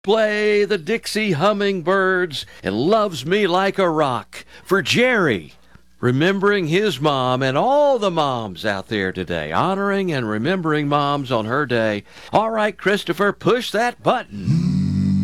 Play the Dixie Hummingbirds and Loves Me Like a Rock for Jerry, remembering his mom and all the moms out there today, honoring and remembering moms on her day. All right, Christopher, push that button.